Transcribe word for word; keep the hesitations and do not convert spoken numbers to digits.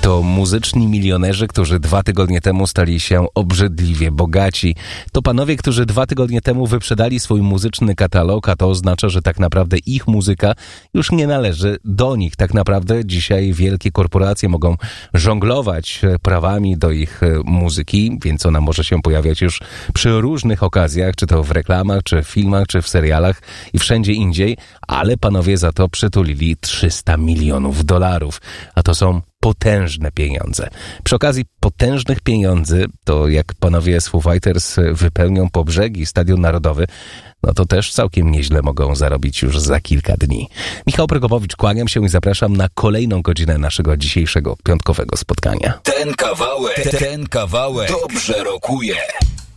To muzyczni milionerzy, którzy dwa tygodnie temu stali się obrzydliwie bogaci. To panowie, którzy dwa tygodnie temu wyprzedali swój muzyczny katalog, a to oznacza, że tak naprawdę ich muzyka już nie należy do nich. Tak naprawdę dzisiaj wielkie korporacje mogą żonglować prawami do ich muzyki, więc ona może się pojawiać już przy różnych okazjach, czy to w reklamach, czy w filmach, czy w serialach i wszędzie indziej, ale panowie za to przytulili trzysta milionów dolarów, a to są potężne pieniądze. Przy okazji potężnych pieniędzy, to jak panowie z Foo Fighters wypełnią po brzegi Stadion Narodowy, no to też całkiem nieźle mogą zarobić już za kilka dni. Michał Prokopowicz, kłaniam się i zapraszam na kolejną godzinę naszego dzisiejszego piątkowego spotkania. Ten kawałek, ten kawałek dobrze rokuje.